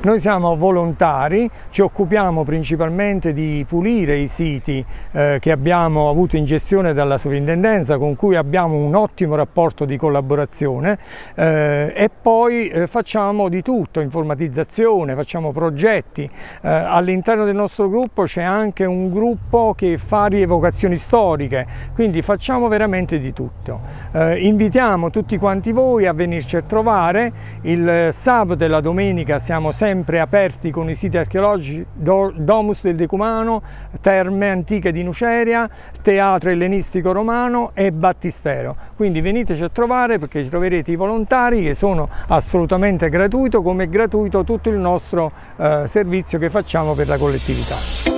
Noi siamo volontari, ci occupiamo principalmente di pulire i siti che abbiamo avuto in gestione dalla sovrintendenza, con cui abbiamo un ottimo rapporto di collaborazione, e poi facciamo di tutto, informatizzazione, facciamo progetti. All'interno del nostro gruppo c'è anche un gruppo che fa rievocazioni storiche, quindi facciamo veramente di tutto. Invitiamo tutti quanti voi a venirci a trovare. Il sabato e la domenica siamo sempre aperti con i siti archeologici Domus del Decumano, Terme Antiche di Nuceria, Teatro Ellenistico Romano e Battistero. Quindi veniteci a trovare, perché ci troverete i volontari, che sono assolutamente gratuito, come è gratuito tutto il nostro servizio che facciamo per la collettività.